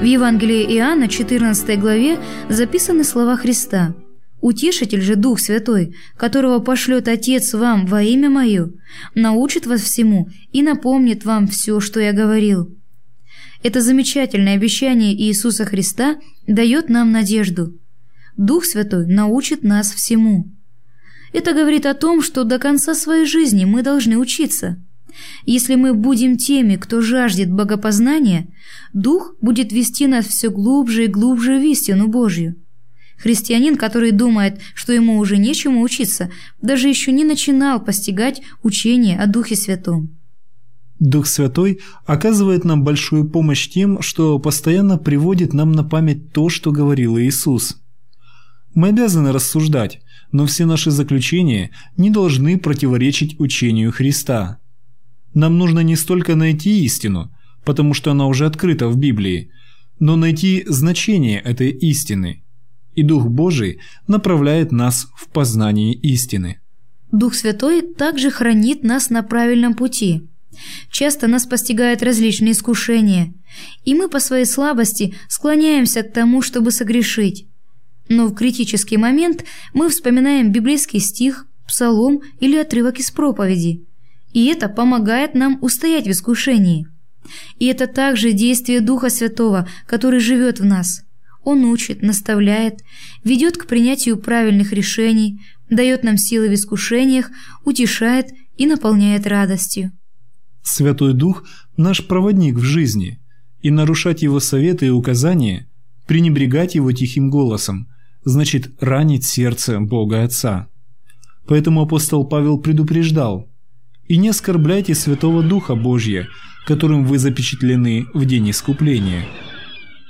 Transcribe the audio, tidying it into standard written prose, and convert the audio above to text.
В Евангелии Иоанна, 14 главе, записаны слова Христа: «Утешитель же, Дух Святой, которого пошлет Отец вам во имя Мое, научит вас всему и напомнит вам все, что я говорил». Это замечательное обещание Иисуса Христа дает нам надежду. Дух Святой научит нас всему. Это говорит о том, что до конца своей жизни мы должны учиться. Если мы будем теми, кто жаждет богопознания, Дух будет вести нас все глубже и глубже в истину Божью. Христианин, который думает, что ему уже нечему учиться, даже еще не начинал постигать учение о Духе Святом. Дух Святой оказывает нам большую помощь тем, что постоянно приводит нам на память то, что говорил Иисус. Мы обязаны рассуждать, но все наши заключения не должны противоречить учению Христа. Нам нужно не столько найти истину, потому что она уже открыта в Библии, но найти значение этой истины. И Дух Божий направляет нас в познание истины. Дух Святой также хранит нас на правильном пути. Часто нас постигают различные искушения, и мы по своей слабости склоняемся к тому, чтобы согрешить. Но в критический момент мы вспоминаем библейский стих, псалом или отрывок из проповеди, и это помогает нам устоять в искушении. И это также действие Духа Святого, который живет в нас. Он учит, наставляет, ведет к принятию правильных решений, дает нам силы в искушениях, утешает и наполняет радостью. Святой Дух – наш проводник в жизни, и нарушать Его советы и указания, пренебрегать Его тихим голосом, значит ранить сердце Бога Отца. Поэтому апостол Павел предупреждал: «И не оскорбляйте Святого Духа Божия, которым вы запечатлены в день искупления».